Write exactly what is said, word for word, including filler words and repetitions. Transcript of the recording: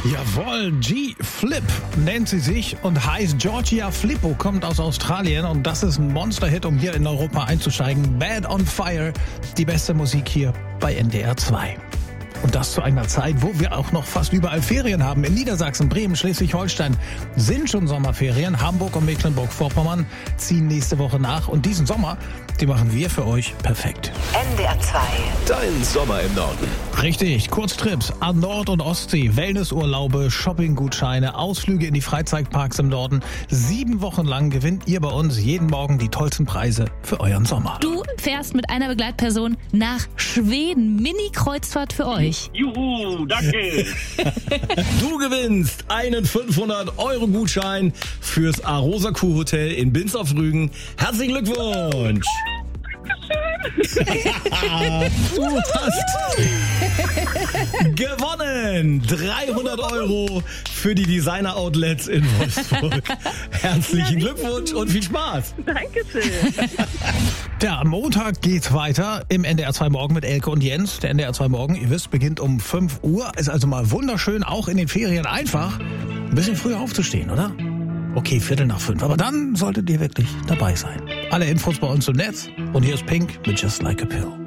Jawohl, G-Flip nennt sie sich und heißt Georgia Flippo, kommt aus Australien und das ist ein Monster-Hit, um hier in Europa einzusteigen. Bad on Fire, die beste Musik hier bei N D R zwei. Und das zu einer Zeit, wo wir auch noch fast überall Ferien haben. In Niedersachsen, Bremen, Schleswig-Holstein sind schon Sommerferien. Hamburg und Mecklenburg-Vorpommern ziehen nächste Woche nach. Und diesen Sommer, die machen wir für euch perfekt. N D R zwei. Dein Sommer im Norden. Richtig, Kurztrips an Nord- und Ostsee, Wellnessurlaube, Shoppinggutscheine, Ausflüge in die Freizeitparks im Norden. Sieben Wochen lang gewinnt ihr bei uns jeden Morgen die tollsten Preise für euren Sommer. Du fährst mit einer Begleitperson nach Schweden. Mini-Kreuzfahrt für euch. Juhu, danke. Du gewinnst einen fünfhundert-Euro-Gutschein fürs Arosa Kuh Hotel in Binz auf Rügen. Herzlichen Glückwunsch. Du hast gewonnen! dreihundert Euro für die Designer Outlets in Wolfsburg. Herzlichen Glückwunsch und viel Spaß! Dankeschön. Ja, am Montag geht's weiter im N D R zwei Morgen mit Elke und Jens. Der N D R zwei Morgen, ihr wisst, beginnt um fünf Uhr. Ist also mal wunderschön, auch in den Ferien einfach ein bisschen früher aufzustehen, oder? Okay, Viertel nach fünf. Aber dann solltet ihr wirklich dabei sein. Alle Infos bei uns im Netz. Und hier ist Pink mit Just Like a Pill.